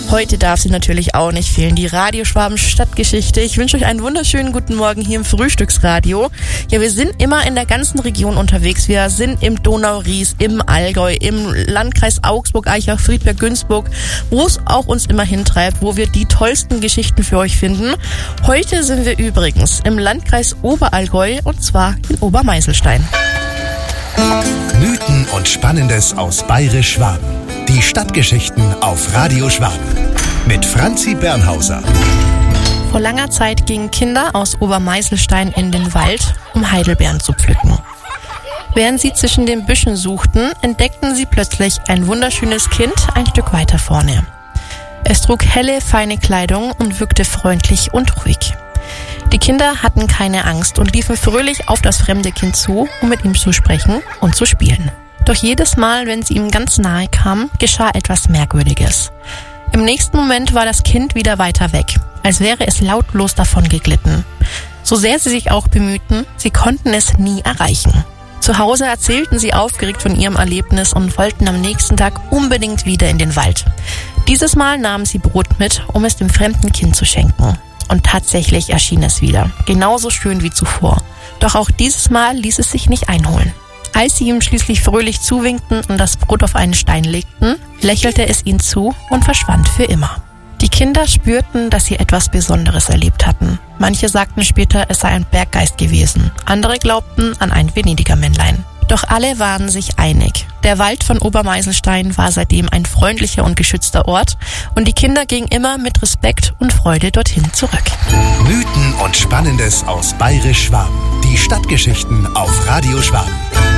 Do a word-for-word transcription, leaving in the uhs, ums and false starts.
Heute darf sie natürlich auch nicht fehlen, die Radioschwaben Stadtgeschichte. Ich wünsche euch einen wunderschönen guten Morgen hier im Frühstücksradio. Ja, wir sind immer in der ganzen Region unterwegs. Wir sind im Donau-Ries, im Allgäu, im Landkreis Augsburg, Aichach, Friedberg, Günzburg, wo es auch uns immer hintreibt, wo wir die tollsten Geschichten für euch finden. Heute sind wir übrigens im Landkreis Oberallgäu und zwar in Obermeißelstein. Mythen und Spannendes aus Bayerisch-Schwaben. Die Stadtgeschichten auf Radio Schwaben. Mit Franzi Bernhauser. Vor langer Zeit gingen Kinder aus Obermeißelstein in den Wald, um Heidelbeeren zu pflücken. Während sie zwischen den Büschen suchten, entdeckten sie plötzlich ein wunderschönes Kind ein Stück weiter vorne. Es trug helle, feine Kleidung und wirkte freundlich und ruhig. Die Kinder hatten keine Angst und liefen fröhlich auf das fremde Kind zu, um mit ihm zu sprechen und zu spielen. Doch jedes Mal, wenn sie ihm ganz nahe kamen, geschah etwas Merkwürdiges. Im nächsten Moment war das Kind wieder weiter weg, als wäre es lautlos davon geglitten. So sehr sie sich auch bemühten, sie konnten es nie erreichen. Zu Hause erzählten sie aufgeregt von ihrem Erlebnis und wollten am nächsten Tag unbedingt wieder in den Wald. Dieses Mal nahmen sie Brot mit, um es dem fremden Kind zu schenken. Und tatsächlich erschien es wieder, genauso schön wie zuvor. Doch auch dieses Mal ließ es sich nicht einholen. Als sie ihm schließlich fröhlich zuwinkten und das Brot auf einen Stein legten, lächelte es ihnen zu und verschwand für immer. Die Kinder spürten, dass sie etwas Besonderes erlebt hatten. Manche sagten später, es sei ein Berggeist gewesen. Andere glaubten an ein Venediger Männlein. Doch alle waren sich einig. Der Wald von Obermeißelstein war seitdem ein freundlicher und geschützter Ort und die Kinder gingen immer mit Respekt und Freude dorthin zurück. Mythen und Spannendes aus Bayerisch-Schwaben. Die Stadtgeschichten auf Radio Schwaben.